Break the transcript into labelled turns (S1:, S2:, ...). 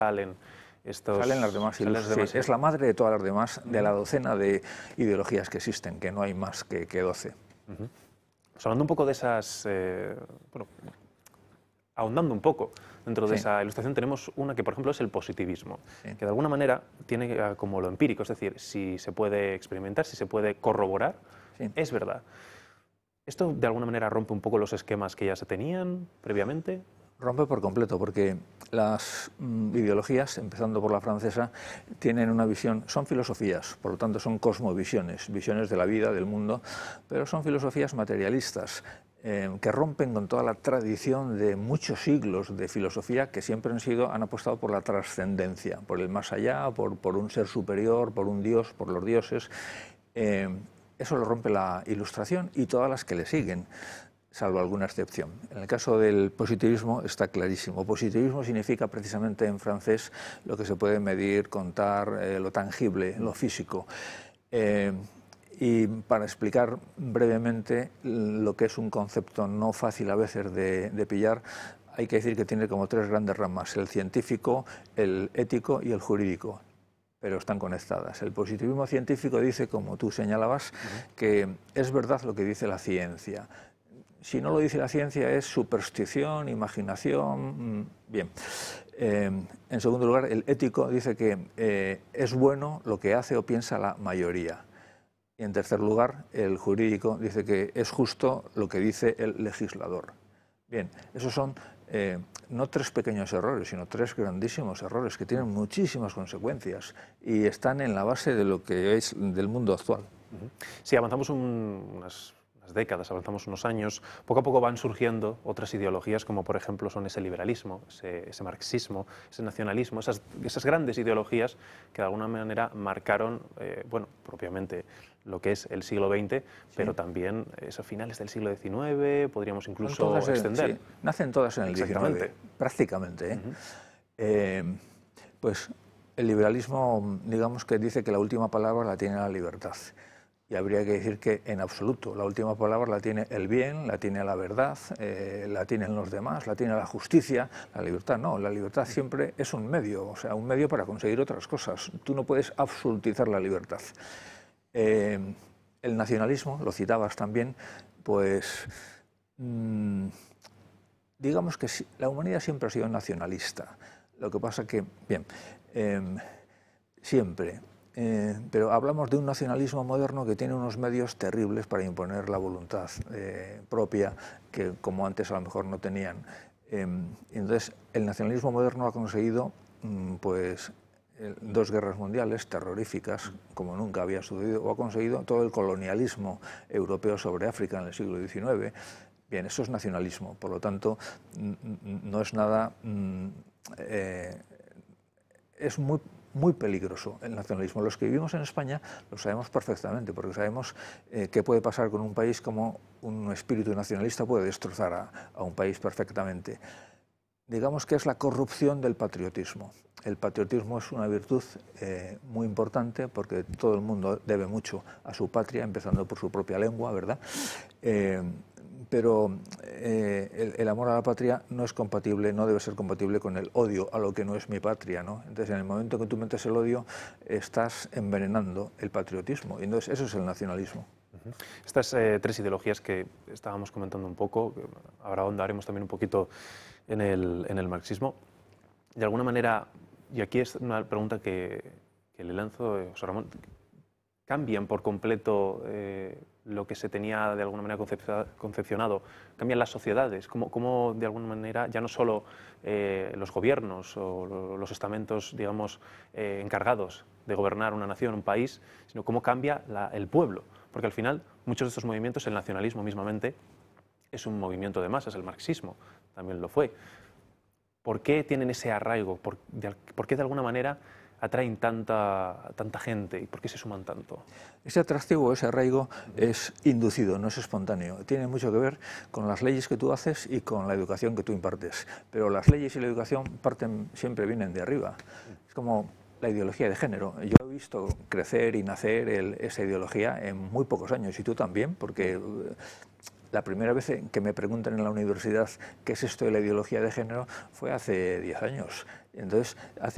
S1: salen estos...
S2: Salen las demás ideologías. Sí, es la madre de todas las demás, de la docena de ideologías que existen, que no hay más que 12.
S1: Pues hablando un poco de esas... bueno, ahondando un poco dentro de esa ilustración, tenemos una que, por ejemplo, es el positivismo, que de alguna manera tiene como lo empírico, es decir, si se puede experimentar, si se puede corroborar, es verdad. ¿Esto de alguna manera rompe un poco los esquemas que ya se tenían previamente?
S2: Rompe por completo, porque las ideologías, empezando por la francesa, tienen una visión, son filosofías, por lo tanto son cosmovisiones, visiones de la vida, del mundo, pero son filosofías materialistas, que rompen con toda la tradición de muchos siglos de filosofía que siempre han apostado por la trascendencia, por el más allá, por un ser superior, por un dios, por los dioses. Eso lo rompe la Ilustración y todas las que le siguen, salvo alguna excepción. En el caso del positivismo está clarísimo. Positivismo significa precisamente en francés lo que se puede medir, contar, lo tangible, lo físico. Y para explicar brevemente lo que es un concepto no fácil a veces de pillar, hay que decir que tiene como 3 grandes ramas: el científico, el ético y el jurídico, pero están conectadas. El positivismo científico dice, como tú señalabas, que es verdad lo que dice la ciencia. Si no lo dice la ciencia es superstición, imaginación, bien. En segundo lugar, el ético dice que es bueno lo que hace o piensa la mayoría. Y en tercer lugar, el jurídico dice que es justo lo que dice el legislador. Bien, esos son no 3 pequeños errores, sino 3 grandísimos errores que tienen muchísimas consecuencias y están en la base de lo que es del mundo actual.
S1: Sí, avanzamos unas décadas, avanzamos unos años, poco a poco van surgiendo otras ideologías, como por ejemplo son ese liberalismo, ese marxismo, ese nacionalismo, esas grandes ideologías que de alguna manera marcaron, bueno, propiamente lo que es el siglo XX, pero también esos finales del siglo XIX, podríamos incluso extender.
S2: Sí, nacen todas en el XIX, prácticamente. Pues el liberalismo, digamos que dice que la última palabra la tiene la libertad. Y habría que decir que en absoluto, la última palabra la tiene el bien, la tiene la verdad, la tienen los demás, la tiene la justicia. La libertad no, la libertad siempre es un medio, o sea, un medio para conseguir otras cosas. Tú no puedes absolutizar la libertad. El nacionalismo, lo citabas también, pues digamos que la humanidad siempre ha sido nacionalista. Lo que pasa que, bien, siempre... pero hablamos de un nacionalismo moderno que tiene unos medios terribles para imponer la voluntad propia que como antes a lo mejor no tenían. Entonces el nacionalismo moderno ha conseguido pues 2 guerras mundiales terroríficas como nunca había sucedido, o ha conseguido todo el colonialismo europeo sobre África en el siglo XIX. Bien, eso es nacionalismo, por lo tanto no es nada... es muy peligroso el nacionalismo. Los que vivimos en España lo sabemos perfectamente, porque sabemos qué puede pasar con un país, como un espíritu nacionalista puede destrozar a un país perfectamente. Digamos que es la corrupción del patriotismo. El patriotismo es una virtud muy importante, porque todo el mundo debe mucho a su patria, empezando por su propia lengua, ¿verdad? Pero el amor a la patria no es compatible, no debe ser compatible con el odio a lo que no es mi patria, ¿no? Entonces, en el momento que tú metes el odio, estás envenenando el patriotismo, y entonces eso es el nacionalismo.
S1: Estas 3 ideologías que estábamos comentando un poco, ahora ahondaremos también un poquito en el marxismo, de alguna manera, y aquí es una pregunta que le lanzo, José Ramón, ¿cambian por completo lo que se tenía de alguna manera concepcionado? ¿Cambian las sociedades? ¿Cómo de alguna manera, ya no solo los gobiernos o los estamentos, digamos, encargados de gobernar una nación, un país, sino cómo cambia el pueblo? Porque al final, muchos de estos movimientos, el nacionalismo mismamente, es un movimiento de masas, el marxismo también lo fue. ¿Por qué tienen ese arraigo? ¿Por qué de alguna manera atraen tanta gente y por qué se suman tanto?
S2: Ese atractivo, ese arraigo es inducido, no es espontáneo. Tiene mucho que ver con las leyes que tú haces y con la educación que tú impartes. Pero las leyes y la educación siempre vienen de arriba. Es como la ideología de género. Yo he visto crecer y nacer esa ideología en muy pocos años, y tú también, porque la primera vez que me preguntan en la universidad qué es esto de la ideología de género fue hace 10 años. Entonces, hace